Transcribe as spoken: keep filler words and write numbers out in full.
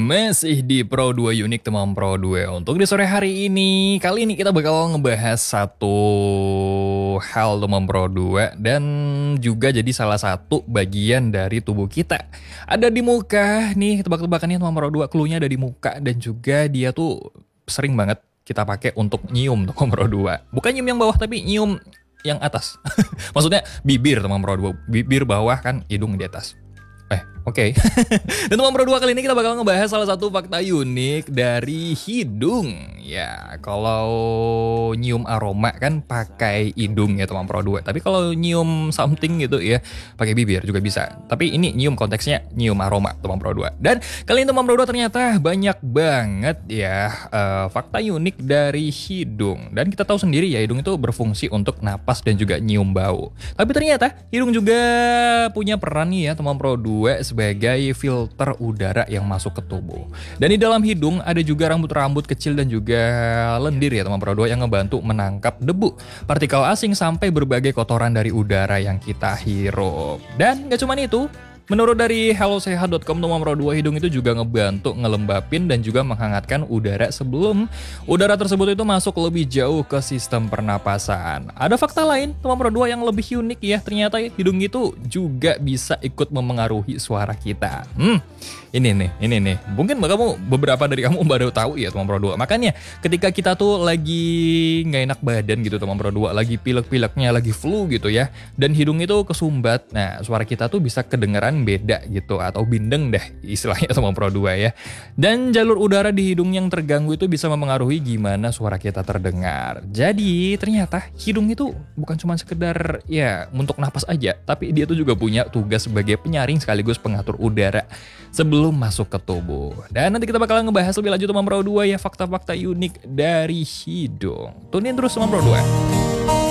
Masih di Pro dua Unik teman Pro dua. Untuk di sore hari ini, kali ini kita bakal ngebahas satu hal teman Pro dua dan juga jadi salah satu bagian dari tubuh kita. Ada di muka nih, tebak-tebakannya teman Pro dua, cluenya ada di muka dan juga dia tuh sering banget kita pakai untuk nyium teman Pro dua. Bukan nyium yang bawah tapi nyium yang atas. Maksudnya bibir teman Pro dua, bibir bawah kan, hidung di atas. Eh, oke. Okay. Dan teman Pro dua kali ini kita bakal ngebahas salah satu fakta unik dari hidung. Ya, kalau nyium aroma kan pakai hidung ya teman Pro dua. Tapi kalau nyium something gitu ya, pakai bibir juga bisa. Tapi ini nyium konteksnya nyium aroma teman Pro dua. Dan kali ini teman Pro dua ternyata banyak banget ya uh, fakta unik dari hidung. Dan kita tahu sendiri ya hidung itu berfungsi untuk napas dan juga nyium bau. Tapi ternyata hidung juga punya peran nih ya teman Pro dua sebagai filter udara yang masuk ke tubuh. Dan di dalam hidung ada juga rambut-rambut kecil dan juga lendir ya teman Pro dua yang ngebantu menangkap debu, partikel asing sampai berbagai kotoran dari udara yang kita hirup. Dan gak cuma itu, menurut dari hellosehat dot com teman Pro dua, hidung itu juga ngebantu ngelembapin dan juga menghangatkan udara sebelum udara tersebut itu masuk lebih jauh ke sistem pernapasan. Ada fakta lain teman Pro dua yang lebih unik ya, ternyata hidung itu juga bisa ikut memengaruhi suara kita. Hmm, ini nih, ini nih. Mungkin kamu beberapa dari kamu baru tahu ya teman Pro dua. Makanya ketika kita tuh lagi nggak enak badan gitu teman Pro dua, lagi pilek-pileknya, lagi flu gitu ya, dan hidung itu kesumbat, nah suara kita tuh bisa kedengeran beda gitu atau bindeng deh istilahnya teman Pro dua ya. Dan jalur udara di hidung yang terganggu itu bisa memengaruhi gimana suara kita terdengar. Jadi ternyata hidung itu bukan cuma sekedar ya untuk napas aja, tapi dia tuh juga punya tugas sebagai penyaring sekaligus pengatur udara sebelum masuk ke tubuh. Dan nanti kita bakalan ngebahas lebih lanjut teman Pro dua ya, fakta-fakta unik dari hidung. Tunin terus teman Pro dua.